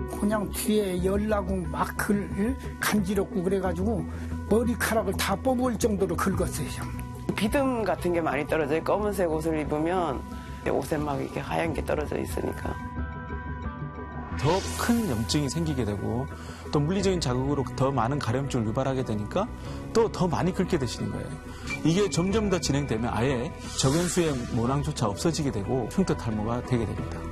그냥 뒤에 열나고 막 간지럽고 그래가지고 머리카락을 다 뽑을 정도로 긁었어요. 비듬 같은 게 많이 떨어져요. 검은색 옷을 입으면 옷에 막 이렇게 하얀 게 떨어져 있으니까. 더 큰 염증이 생기게 되고 또 물리적인 자극으로 더 많은 가려움증을 유발하게 되니까 또 더 많이 긁게 되시는 거예요. 이게 점점 더 진행되면 아예 적연수의 모낭조차 없어지게 되고 흉터 탈모가 되게 됩니다.